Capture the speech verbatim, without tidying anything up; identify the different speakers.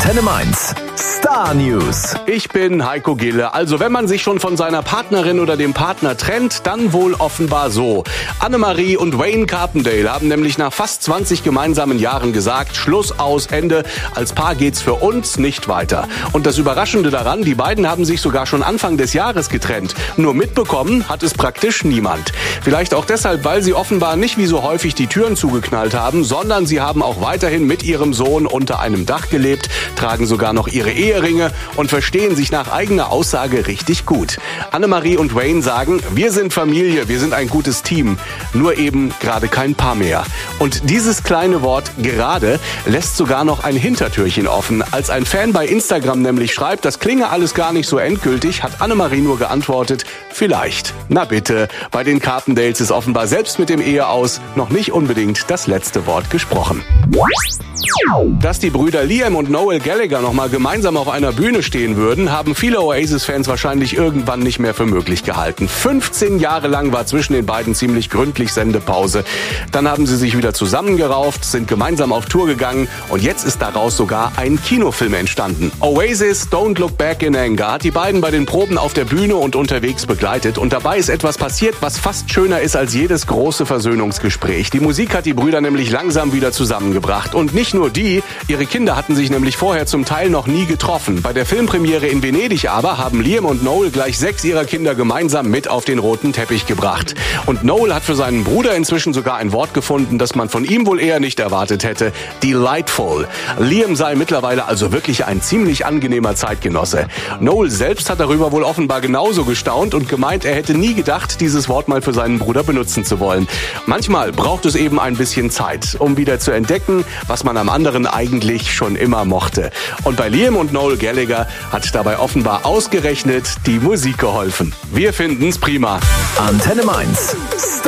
Speaker 1: Antenne Mainz. Star News.
Speaker 2: Ich bin Heiko Gille. Also wenn man sich schon von seiner Partnerin oder dem Partner trennt, dann wohl offenbar so. Annemarie und Wayne Carpendale haben nämlich nach fast zwanzig gemeinsamen Jahren gesagt, Schluss, aus, Ende. Als Paar geht's für uns nicht weiter. Und das Überraschende daran, die beiden haben sich sogar schon Anfang des Jahres getrennt. Nur mitbekommen hat es praktisch niemand. Vielleicht auch deshalb, weil sie offenbar nicht wie so häufig die Türen zugeknallt haben, sondern sie haben auch weiterhin mit ihrem Sohn unter einem Dach gelebt, tragen sogar noch ihre Eheringe und verstehen sich nach eigener Aussage richtig gut. Annemarie und Wayne sagen, wir sind Familie, wir sind ein gutes Team, nur eben gerade kein Paar mehr. Und dieses kleine Wort gerade lässt sogar noch ein Hintertürchen offen. Als ein Fan bei Instagram nämlich schreibt, das klinge alles gar nicht so endgültig, hat Annemarie nur geantwortet, vielleicht. Na bitte, bei den Carpendales ist offenbar selbst mit dem Eheaus noch nicht unbedingt das letzte Wort gesprochen. Dass die Brüder Liam und Noel Gallagher noch mal gemeinsam auf einer Bühne stehen würden, haben viele Oasis-Fans wahrscheinlich irgendwann nicht mehr für möglich gehalten. fünfzehn Jahre lang war zwischen den beiden ziemlich gründlich Sendepause. Dann haben sie sich wieder zusammengerauft, sind gemeinsam auf Tour gegangen und jetzt ist daraus sogar ein Kinofilm entstanden. Oasis Don't Look Back in Anger hat die beiden bei den Proben auf der Bühne und unterwegs begleitet und dabei ist etwas passiert, was fast schöner ist als jedes große Versöhnungsgespräch. Die Musik hat die Brüder nämlich langsam wieder zusammengebracht und nicht nur die, ihre Kinder hatten sich nämlich vorher zum Teil noch nie getroffen. Bei der Filmpremiere in Venedig aber haben Liam und Noel gleich sechs ihrer Kinder gemeinsam mit auf den roten Teppich gebracht. Und Noel hat für seinen Bruder inzwischen sogar ein Wort gefunden, das man von ihm wohl eher nicht erwartet hätte. Delightful. Liam sei mittlerweile also wirklich ein ziemlich angenehmer Zeitgenosse. Noel selbst hat darüber wohl offenbar genauso gestaunt und gemeint, er hätte nie gedacht, dieses Wort mal für seinen Bruder benutzen zu wollen. Manchmal braucht es eben ein bisschen Zeit, um wieder zu entdecken, was man am anderen eigentlich schon immer mochte. Und bei Liam und Noel Gallagher hat dabei offenbar ausgerechnet die Musik geholfen. Wir finden's prima.
Speaker 1: Antenne Mainz.